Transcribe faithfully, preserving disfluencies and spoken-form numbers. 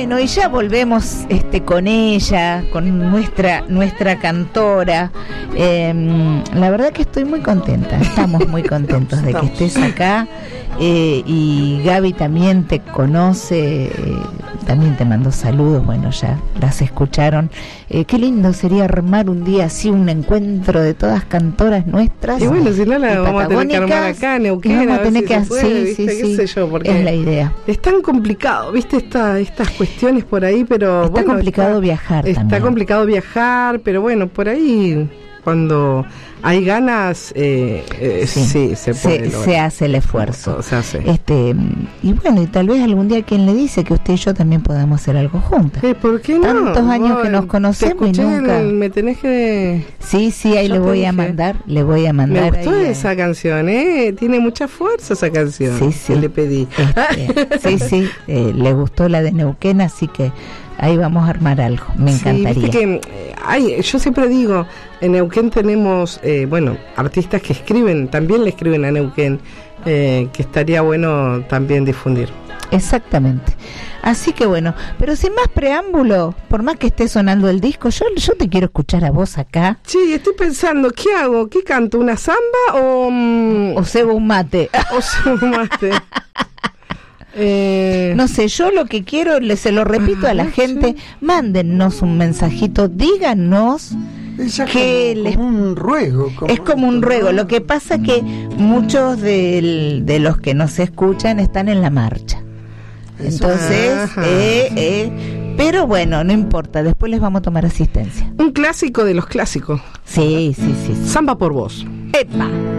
Bueno, y ya volvemos este, con ella, con nuestra nuestra cantora. Eh, la verdad que estoy muy contenta, estamos muy contentos de que estés acá. Eh, y Gaby también te conoce, eh, también te mandó saludos, bueno, ya las escucharon. Eh, qué lindo sería armar un día así un encuentro de todas cantoras nuestras. Y bueno, si no la vamos a tener que armar acá en Neuquén, vamos a, a ver tener si que se puede, sí, ¿viste? sí, ¿Qué sí, sé yo? Porque es la idea. Es tan complicado, ¿viste? Esta, estas cuestiones por ahí, pero está bueno, complicado está, viajar está también. complicado viajar, pero bueno, por ahí cuando hay ganas, eh, eh, sí, sí, se puede se, se hace el esfuerzo. Se hace. Este, y bueno, y tal vez algún día quien le dice que usted y yo también podamos hacer algo juntas. Eh, ¿Por qué no? Tantos años Vos, que nos conocemos y nunca. El, me tenés que. Sí, sí, ahí yo le voy dije, a mandar, le voy a mandar. Me gustó ahí, esa eh. canción, ¿eh? Tiene mucha fuerza esa canción. Sí, sí. Que le pedí. Este, sí, sí, eh, le gustó la de Neuquén, así que ahí vamos a armar algo, me encantaría. Sí, viste que, eh, ay, yo siempre digo, en Neuquén tenemos, eh, bueno, artistas que escriben, también le escriben a Neuquén, eh, que estaría bueno también difundir. Exactamente. Así que bueno, pero sin más preámbulo, por más que esté sonando el disco, yo, yo te quiero escuchar a vos acá. Sí, estoy pensando, ¿qué hago? ¿Qué canto? ¿Una samba o...? Um, o cebo un mate. O cebo un mate. Eh... No sé, yo lo que quiero, le, se lo repito a la gente, sí. Mándennos un mensajito, díganos que como, les... como un ruego. Como es como un ruego, lo que pasa que muchos de, de los que nos escuchan están en la marcha. Entonces, eh, eh, pero bueno, no importa, después les vamos a tomar asistencia. Un clásico de los clásicos. Sí, sí, sí, sí. Samba por vos. ¡Epa!